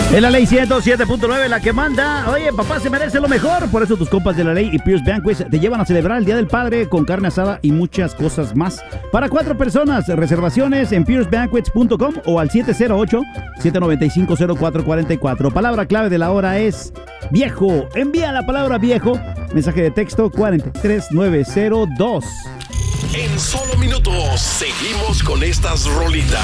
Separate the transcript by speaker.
Speaker 1: Es la ley 107.9 la que manda. Oye, papá se merece lo mejor. Por eso tus compas de la ley y Pierce Banquets te llevan a celebrar el Día del Padre con carne asada y muchas cosas más. Para 4 personas, reservaciones en piercebanquets.com o al 708-795-0444. Palabra clave de la hora es viejo. Envía la palabra viejo. Mensaje de texto 43902.
Speaker 2: En solo minutos seguimos con estas rolitas.